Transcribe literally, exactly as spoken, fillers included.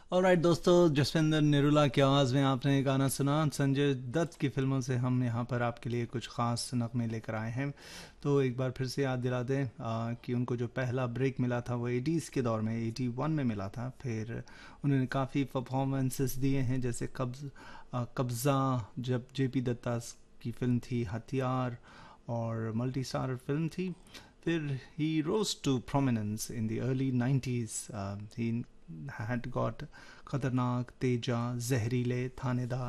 Alright दोस्तों, जसविंदर निरुला की आवाज़ में आपने ये गाना सुना। संजय दत्त की फिल्मों से हम यहाँ पर आपके लिए कुछ ख़ास नगमे लेकर आए हैं। तो एक बार फिर से याद दिला दें आ, कि उनको जो पहला ब्रेक मिला था वो एटीज़ के दौर में एटी वन में मिला था। फिर उन्होंने काफ़ी परफॉर्मेंसेस दिए हैं, जैसे कब्ज आ, कब्ज़ा, जब जेपी दत्ता की फिल्म थी हथियार, और मल्टी स्टारर फिल्म थी। फिर ही रोज to prominence in the early nineties. He had got खतरनाक, तेजा, जहरीले, थानेदार,